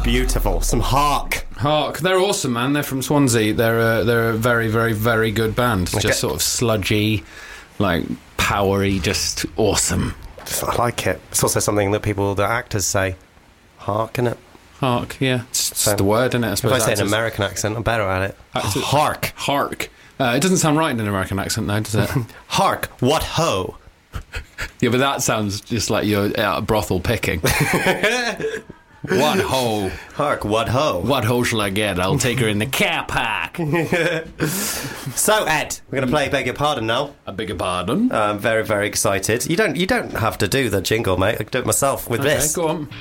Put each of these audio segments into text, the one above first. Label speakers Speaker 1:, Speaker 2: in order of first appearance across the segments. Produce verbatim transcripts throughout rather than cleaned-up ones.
Speaker 1: Beautiful. Some Hark.
Speaker 2: Hark. They're awesome, man. They're from Swansea. They're a, they're a very, very, very good band.
Speaker 1: Okay.
Speaker 2: Just sort of sludgy, like powery, just awesome.
Speaker 1: I like it. It's also something that people, the actors say. Hark, innit?
Speaker 2: Hark, yeah. It's, it's
Speaker 1: So,
Speaker 2: the word, isn't it? I
Speaker 1: If
Speaker 2: suppose
Speaker 1: I say an
Speaker 2: actors-
Speaker 1: American accent, I'm better at it.
Speaker 2: Actors-
Speaker 1: Hark.
Speaker 2: Hark. Uh, it doesn't sound right in an American accent, though, does it?
Speaker 1: Hark. What ho?
Speaker 2: Yeah, but that sounds just like you're at a brothel picking. What ho?
Speaker 1: Hark. What ho?
Speaker 2: What ho shall I get? I'll take her in the car park.
Speaker 1: So, Ed, we're going to play Beg Your Pardon now.
Speaker 2: I beg your pardon.
Speaker 1: I'm very, very excited. You don't you don't have to do the jingle, mate. I can do it myself with
Speaker 2: Okay,
Speaker 1: this.
Speaker 2: go on.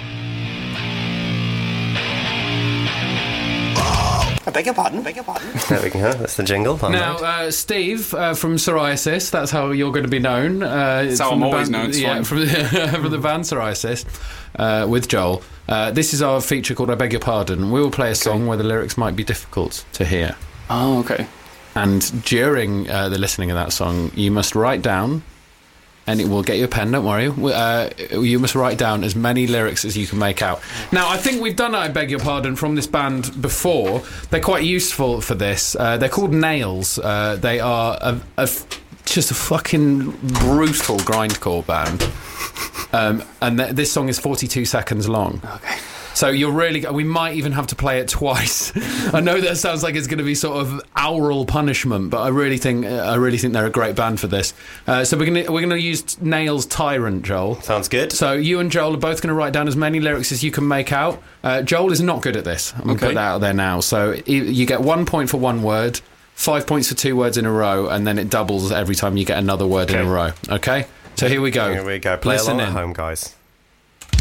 Speaker 3: I beg your pardon, beg your pardon.
Speaker 1: There we go. That's the jingle. I'm
Speaker 2: Now,
Speaker 1: right.
Speaker 2: uh, Steve uh, from Psoriasis, that's how you're going to be known. Uh,
Speaker 4: That's how
Speaker 2: from
Speaker 4: I'm
Speaker 2: the
Speaker 4: always
Speaker 2: band,
Speaker 4: known, it's
Speaker 2: Yeah,
Speaker 4: fine.
Speaker 2: from the, from the band Psoriasis uh, with Joel. Uh, this is our feature called I Beg Your Pardon. We will play a song where the lyrics might be difficult to hear.
Speaker 4: Oh, okay.
Speaker 2: And during uh, the listening of that song, you must write down, and it will get you a pen, don't worry. Uh, you must write down as many lyrics as you can make out. Now, I think we've done I Beg Your Pardon from this band before. They're quite useful for this. Uh, they're called Nails. Uh, they are a, a f- just a fucking brutal grindcore band. Um, and th- this song is forty-two seconds long.
Speaker 4: Okay.
Speaker 2: So you're really... We might even have to play it twice. I know that sounds like it's going to be sort of aural punishment, but I really think I really think they're a great band for this. Uh, so we're going to we're going to use Nail's Tyrant, Joel.
Speaker 1: Sounds good.
Speaker 2: So you and Joel are both going to write down as many lyrics as you can make out. Uh, Joel is not good at this. I'm going to
Speaker 4: Okay.
Speaker 2: put that out there now. So you you get one point for one word, five points for two words in a row, and then it doubles every time you get another word in
Speaker 1: Okay.
Speaker 2: a row. Okay? So here we go.
Speaker 1: Here we go. Play
Speaker 2: Listen
Speaker 1: along
Speaker 2: in.
Speaker 1: at home, guys.